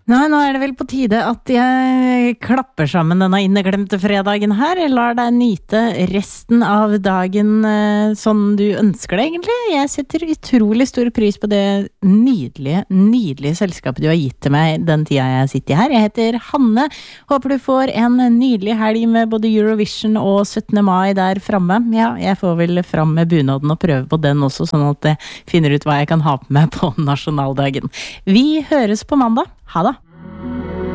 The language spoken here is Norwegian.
Nå det vel på tide at jeg klapper sammen denne inneklemte fredagen her. Jeg lar deg nyte resten av dagen sånn du ønsker det egentlig. Jeg setter utrolig stor pris på det nydelige selskapet du har gitt til meg den tida jeg sitter her. Jeg heter Hanne. Håper du får en nydelig helg med både Eurovision og 17. mai der fremme. Ja, jeg får vel fram med bunaden og prøve på den også, sånn at jeg finner ut hva jeg kan ha på meg på nasjonaldagen. Vi høres på mandag. Ha det!